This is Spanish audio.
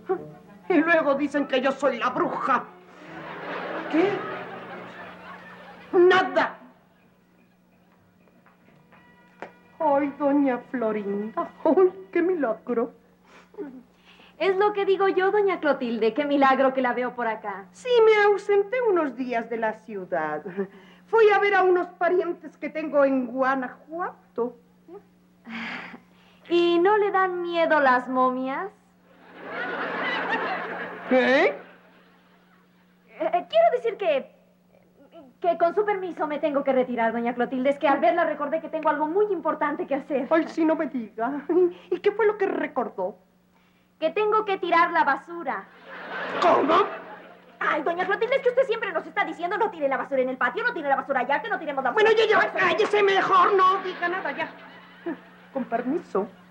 Y luego dicen que yo soy la bruja. ¿Qué? Nada. Ay, doña Florinda. Ay, qué milagro. Es lo que digo yo, doña Clotilde. Qué milagro que la veo por acá. Sí, me ausenté unos días de la ciudad. Fui a ver a unos parientes que tengo en Guanajuato. ¿Y no le dan miedo las momias? ¿Qué? Quiero decir que con su permiso me tengo que retirar, doña Clotilde. Es que al verla recordé que tengo algo muy importante que hacer. Ay, sí, no me diga. ¿Y qué fue lo que recordó? Que tengo que tirar la basura. ¿Cómo? Ay, doña Clotilde, es que usted siempre nos está diciendo no tire la basura en el patio, no tire la basura allá, que no tiremos la basura. Bueno, ya, cállese mejor, no diga nada ya. Con permiso.